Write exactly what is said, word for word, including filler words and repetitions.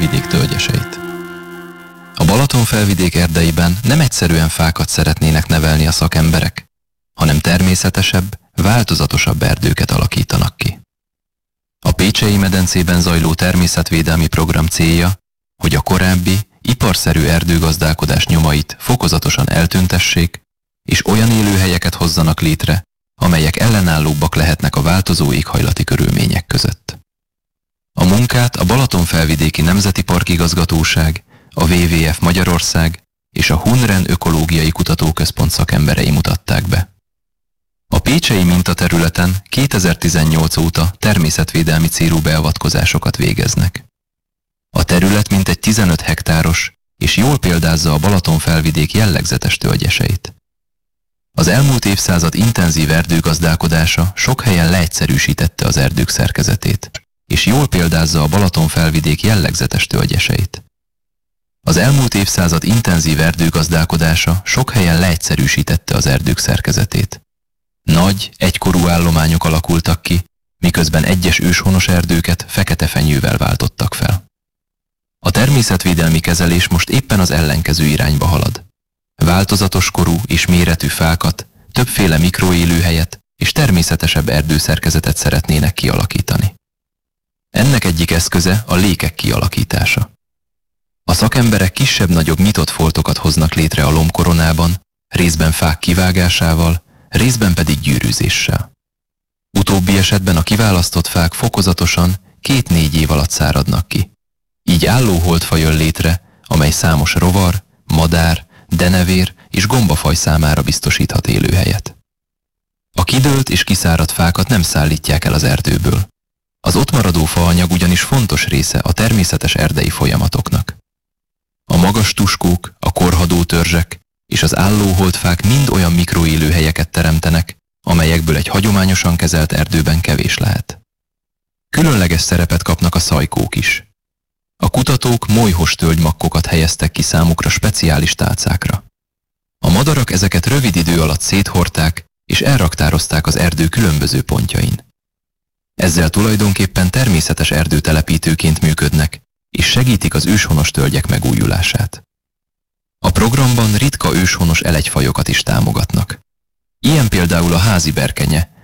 felvidék tölgyeseit. A Balaton-felvidék erdeiben nem egyszerűen fákat szeretnének nevelni a szakemberek, hanem természetesebb, változatosabb erdőket alakítanak ki. A Pécsei medencében zajló természetvédelmi program célja, hogy a korábbi, iparszerű erdőgazdálkodás nyomait fokozatosan eltüntessék, és olyan élőhelyeket hozzanak létre, amelyek ellenállóbbak lehetnek a változó éghajlati körülmények között. A munkát a Balaton-felvidéki Nemzeti Parkigazgatóság, a dupla vé vé ef Magyarország és a Hunren Ökológiai Kutatóközpont szakemberei mutatták be. A pécsei mintaterületen kétezer-tizennyolc óta természetvédelmi célú beavatkozásokat végeznek. A terület mintegy tizenöt hektáros, és jól példázza a Balaton-felvidék jellegzetes tölgyeseit. Az elmúlt évszázad intenzív erdőgazdálkodása sok helyen leegyszerűsítette az erdők szerkezetét, és jól példázza a Balaton-felvidék jellegzetes tölgyeseit. Az elmúlt évszázad intenzív erdőgazdálkodása sok helyen leegyszerűsítette az erdők szerkezetét. Nagy, egykorú állományok alakultak ki, miközben egyes őshonos erdőket fekete fenyővel váltottak fel. A természetvédelmi kezelés most éppen az ellenkező irányba halad. Változatos korú és méretű fákat, többféle mikroélőhelyet és természetesebb erdőszerkezetet szeretnének kialakítani. Ennek egyik eszköze a lékek kialakítása. A szakemberek kisebb-nagyobb nyitott foltokat hoznak létre a lombkoronában, részben fák kivágásával, részben pedig gyűrűzéssel. Utóbbi esetben a kiválasztott fák fokozatosan két-négy év alatt száradnak ki. Így álló holdfaj jön létre, amely számos rovar, madár, denevér és gombafaj számára biztosíthat élőhelyet. A kidőlt és kiszáradt fákat nem szállítják el az erdőből. Az ott maradó faanyag ugyanis fontos része a természetes erdei folyamatoknak. A magas tuskók, a korhadó törzsek és az álló holdfák mind olyan mikroélőhelyeket teremtenek, amelyekből egy hagyományosan kezelt erdőben kevés lehet. Különleges szerepet kapnak a szajkók is. A kutatók molyhos tölgymakkokat helyeztek ki számukra speciális tálcákra. A madarak ezeket rövid idő alatt széthordták és elraktározták az erdő különböző pontjain. Ezzel tulajdonképpen természetes erdőtelepítőként működnek, és segítik az őshonos tölgyek megújulását. A programban ritka őshonos elegyfajokat is támogatnak. Ilyen például a házi berkenye,